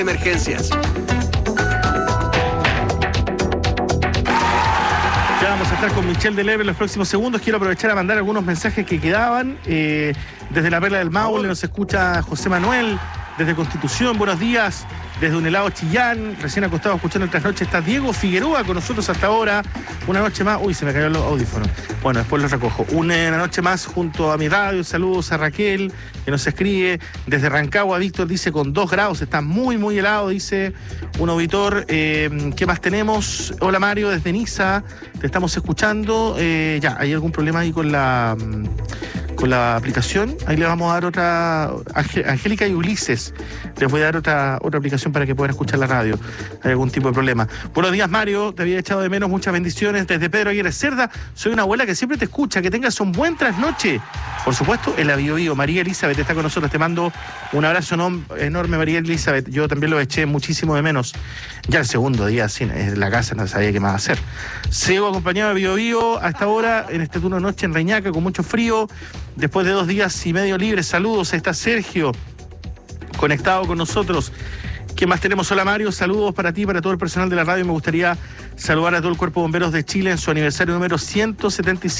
Emergencias. Ya vamos a estar con Michelle Deleuze en los próximos segundos. Quiero aprovechar a mandar algunos mensajes que quedaban. Desde la Perla del Maule nos escucha José Manuel. Desde Constitución, buenos días. Desde un helado Chillán, recién acostado escuchando el trasnoche, está Diego Figueroa con nosotros hasta ahora. Una noche más. Uy, se me cayeron los audífonos. Bueno, después los recojo. Una noche más junto a mi radio. Saludos a Raquel, que nos escribe. Desde Rancagua, Víctor dice con 2 grados. Está muy, muy helado, dice un auditor. ¿Qué más tenemos? Hola Mario, desde Niza. Te estamos escuchando. Ya, ¿hay algún problema ahí con la aplicación? Ahí le vamos a dar otra. Angélica y Ulises, les voy a dar otra aplicación para que puedan escuchar la radio. ¿Hay algún tipo de problema? Buenos días, Mario, te había echado de menos, muchas bendiciones desde Pedro Aguirre Cerda. Soy una abuela que siempre te escucha, que tengas un buen trasnoche. Por supuesto, en la Bio. María Elizabeth está con nosotros, te mando un abrazo enorme, María Elizabeth. Yo también lo eché muchísimo de menos. Ya el segundo día en la casa no sabía qué más hacer. Sigo acompañado de Bio a esta hora, en este turno de noche en Reñaca, con mucho frío. Después de 2 días y medio libres, saludos. Ahí está Sergio, conectado con nosotros. ¿Qué más tenemos? Hola Mario, saludos para ti, para todo el personal de la radio. Me gustaría saludar a todo el Cuerpo de Bomberos de Chile en su aniversario número 175.